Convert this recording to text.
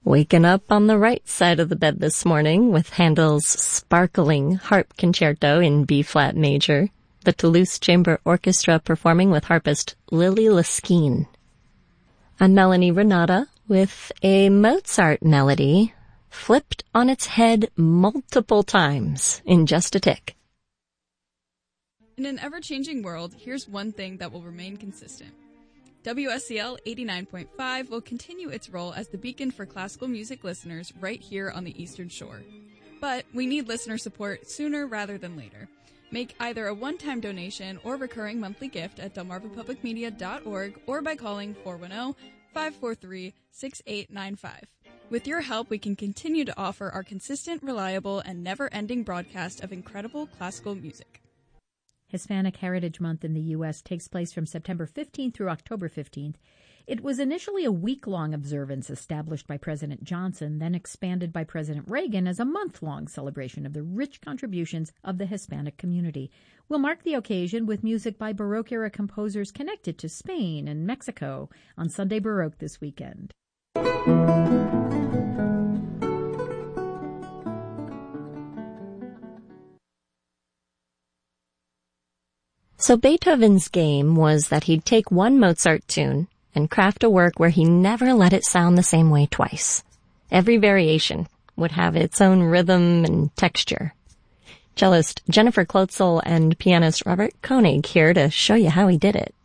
Waking up on the right side of the bed this morning with Handel's sparkling harp concerto in B-flat major, the Toulouse Chamber Orchestra performing with harpist Lily Liskine. I'm Melanie Renata with a Mozart melody flipped on its head multiple times in just a tick. In an ever-changing world, here's one thing that will remain consistent. WSCL 89.5 will continue its role as the beacon for classical music listeners right here on the Eastern Shore. But we need listener support sooner rather than later. Make either a one-time donation or recurring monthly gift at delmarvapublicmedia.org or by calling 410-543-6895. With your help, we can continue to offer our consistent, reliable, and never-ending broadcast of incredible classical music. Hispanic Heritage Month in the U.S. takes place from September 15th through October 15th. It was initially a week-long observance established by President Johnson, then expanded by President Reagan as a month-long celebration of the rich contributions of the Hispanic community. We'll mark the occasion with music by Baroque-era composers connected to Spain and Mexico on Sunday Baroque this weekend. So Beethoven's game was that he'd take one Mozart tune and craft a work where he never let it sound the same way twice. Every variation would have its own rhythm and texture. Cellist Jennifer Klotzel and pianist Robert Koenig here to show you how he did it.